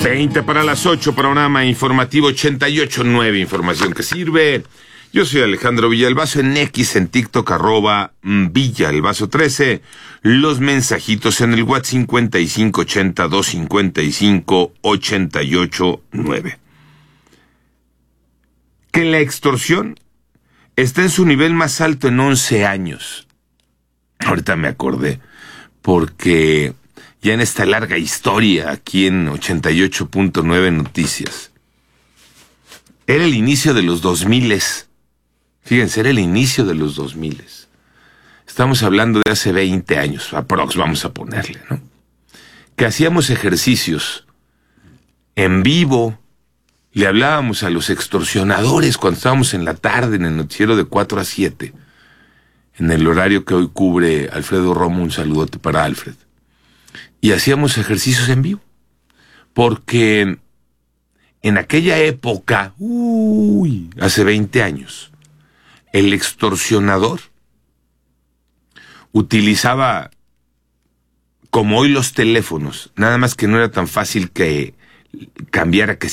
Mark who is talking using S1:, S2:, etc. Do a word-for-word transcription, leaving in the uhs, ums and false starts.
S1: veinte para las ocho, programa informativo ochenta y ocho punto nueve, información que sirve. Yo soy Alejandro Villalbazo, en X, en TikTok, arroba Villalbazo trece. Los mensajitos en el WhatsApp cincuenta y cinco ochenta, doscientos cincuenta y cinco, ochenta y ocho nueve. Que la extorsión está en su nivel más alto en once años. Ahorita me acordé, porque ya en esta larga historia aquí en ochenta y ocho punto nueve Noticias, era el inicio de los dos miles. Fíjense, era el inicio de los dos miles. Estamos hablando de hace veinte años, aprox, vamos a ponerle, ¿no? Que hacíamos ejercicios en vivo, le hablábamos a los extorsionadores cuando estábamos en la tarde en el noticiero de cuatro a siete, en el horario que hoy cubre Alfredo Romo, un saludote para Alfred. Y hacíamos ejercicios en vivo, porque en aquella época, uy, hace veinte años, el extorsionador utilizaba, como hoy los teléfonos, nada más que no era tan fácil que cambiara, que